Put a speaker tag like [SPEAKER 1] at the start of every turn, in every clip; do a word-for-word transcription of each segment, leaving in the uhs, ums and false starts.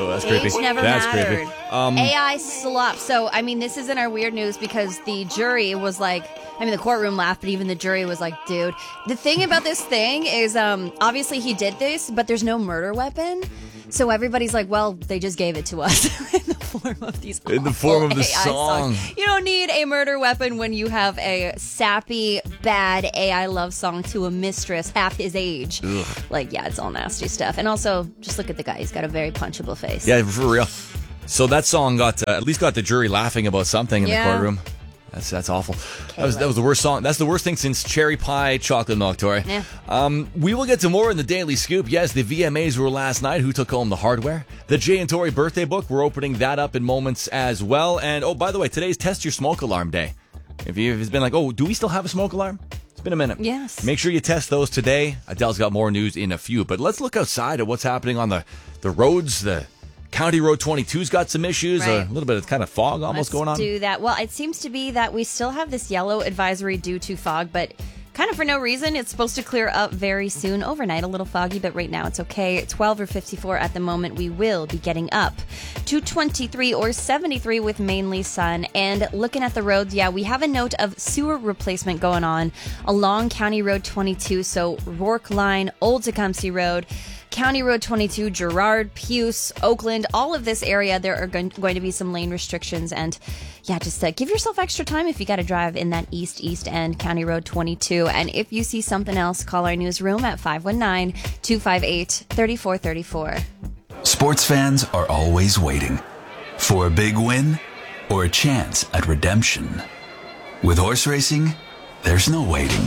[SPEAKER 1] that's creepy.
[SPEAKER 2] Age never
[SPEAKER 1] that's
[SPEAKER 2] mattered.
[SPEAKER 1] creepy. Um,
[SPEAKER 2] A I slop. So, I mean, this isn't our weird news because the jury was like, I mean, the courtroom laughed, but even the jury was like, dude. The thing about this thing is, um, obviously he did this, but there's no murder weapon. So everybody's like, well, they just gave it to us in the form of these
[SPEAKER 1] In the form of the
[SPEAKER 2] A I
[SPEAKER 1] song.
[SPEAKER 2] songs. You don't need a murder weapon when you have a sappy, bad A I love song to a mistress half his age.
[SPEAKER 1] Ugh.
[SPEAKER 2] Like, yeah, it's all nasty stuff. And also, just look at the guy. He's got a very punchable face.
[SPEAKER 1] Yeah, for real. So that song got uh, at least got the jury laughing about something in
[SPEAKER 2] Yeah.
[SPEAKER 1] the courtroom. That's that's awful. That was that was the worst song. That's the worst thing since Cherry Pie Chocolate Milk, Tori.
[SPEAKER 2] Yeah.
[SPEAKER 1] Um, we will get to more in the Daily Scoop. Yes, the V M As were last night. Who took home the hardware? The Jay and Tori birthday book. We're opening that up in moments as well. And oh, by the way, today's Test Your Smoke Alarm Day. If you've been like, oh, do we still have a smoke alarm? It's been a minute.
[SPEAKER 2] Yes.
[SPEAKER 1] Make sure you test those today. Adele's got more news in a few. But let's look outside at what's happening on the the roads. The County Road twenty-two's got some issues.
[SPEAKER 2] Right.
[SPEAKER 1] A little bit of kind of fog almost
[SPEAKER 2] Let's
[SPEAKER 1] going on.
[SPEAKER 2] do that. Well, it seems to be that we still have this yellow advisory due to fog, but kind of for no reason. It's supposed to clear up very soon. Overnight, a little foggy, but right now it's okay. twelve or fifty-four at the moment. We will be getting up to twenty-three or seventy-three with mainly sun. And looking at the roads, yeah, we have a note of sewer replacement going on along County Road twenty-two. So Rourke Line, Old Tecumseh Road, County Road twenty-two, Girard, Puce, Oakland, all of this area, there are going to be some lane restrictions. And yeah, just uh, give yourself extra time if you got to drive in that east, east end, County Road twenty-two. And if you see something else, call our newsroom at five one nine, two five eight, three four three four.
[SPEAKER 3] Sports fans are always waiting for a big win or a chance at redemption. With horse racing, there's no waiting.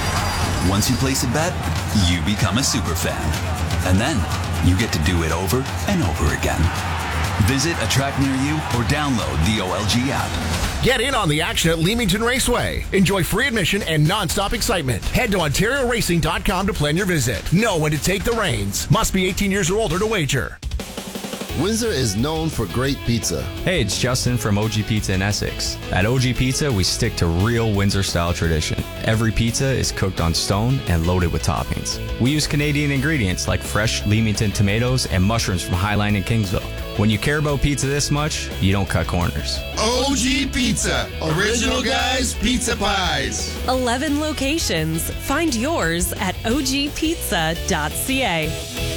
[SPEAKER 3] Once you place a bet, you become a super fan. And then you get to do it over and over again. Visit a track near you or download the O L G app.
[SPEAKER 4] Get in on the action at Leamington Raceway. Enjoy free admission and non-stop excitement. Head to Ontario Racing dot com to plan your visit. Know when to take the reins. Must be eighteen years or older to wager.
[SPEAKER 5] Windsor is known for great pizza.
[SPEAKER 6] Hey, it's Justin from O G Pizza in Essex. At O G Pizza, we stick to real Windsor-style tradition. Every pizza is cooked on stone and loaded with toppings. We use Canadian ingredients like fresh Leamington tomatoes and mushrooms from Highline and Kingsville. When you care about pizza this much, you don't cut corners.
[SPEAKER 5] O G Pizza. Original guys, pizza pies.
[SPEAKER 7] eleven locations. Find yours at o g pizza dot c a.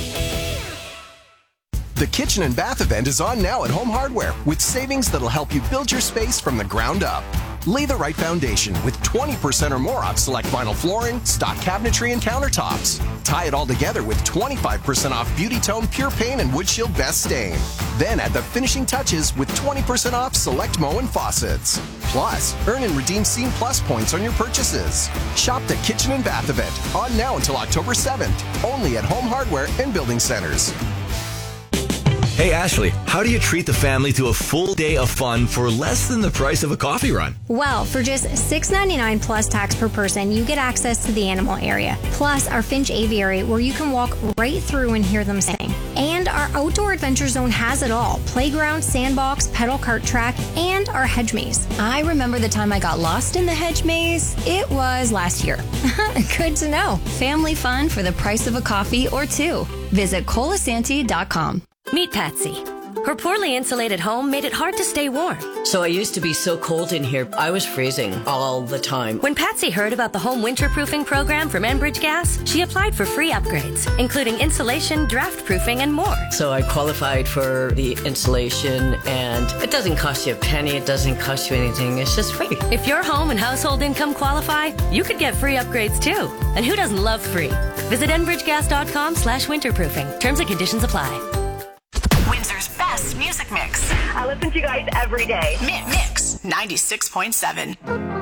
[SPEAKER 8] The Kitchen and Bath event is on now at Home Hardware with savings that'll help you build your space from the ground up. Lay the right foundation with twenty percent or more off select vinyl flooring, stock cabinetry, and countertops. Tie it all together with twenty-five percent off Beauty Tone Pure Paint and Wood Shield Best Stain. Then add the finishing touches with twenty percent off select Moen and faucets. Plus, earn and redeem Scene Plus points on your purchases. Shop the Kitchen and Bath event on now until October seventh, only at Home Hardware and Building Centers.
[SPEAKER 1] Hey, Ashley, how do you treat the family to a full day of fun for less than the price of a coffee run?
[SPEAKER 9] Well, for just six dollars and ninety-nine cents plus tax per person, you get access to the animal area, plus our Finch Aviary where you can walk right through and hear them sing. And our Outdoor Adventure Zone has it all: playground, sandbox, pedal cart track, and our hedge maze.
[SPEAKER 10] I remember the time I got lost in the hedge maze. It was last year.
[SPEAKER 9] Good to know.
[SPEAKER 10] Family fun for the price of a coffee or two. Visit colasanti dot com.
[SPEAKER 11] Meet Patsy. Her poorly insulated home made it hard to stay warm.
[SPEAKER 12] So I used to be so cold in here, I was freezing all the time.
[SPEAKER 11] When Patsy heard about the home winterproofing program from Enbridge Gas, she applied for free upgrades, including insulation, draft proofing, and more.
[SPEAKER 12] So I qualified for the insulation, and it doesn't cost you a penny, it doesn't cost you anything, it's just free.
[SPEAKER 11] If your home and household income qualify, you could get free upgrades too. And who doesn't love free? Visit enbridgegas.com slash winterproofing. Terms and conditions apply.
[SPEAKER 13] Windsor's best music mix.
[SPEAKER 14] I listen to you guys every day.
[SPEAKER 13] Mix ninety-six point seven.